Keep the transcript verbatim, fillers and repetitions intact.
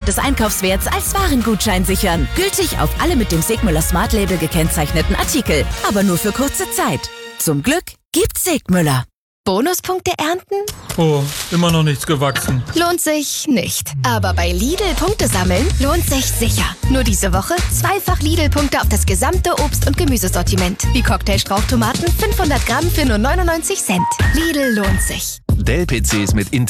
des Einkaufswerts als Warengutschein sichern. Gültig auf alle mit dem Segmüller Smart Label gekennzeichneten Artikel. Aber nur für kurze Zeit. Zum Glück gibt's Segmüller. Bonuspunkte ernten? Oh, immer noch nichts gewachsen. Lohnt sich nicht. Aber bei Lidl Punkte sammeln lohnt sich sicher. Nur diese Woche zweifach Lidl-Punkte auf das gesamte Obst- und Gemüsesortiment. Wie Cocktailstrauchtomaten fünfhundert Gramm für nur neunundneunzig Cent. Lidl lohnt sich. Dell-P Cs mit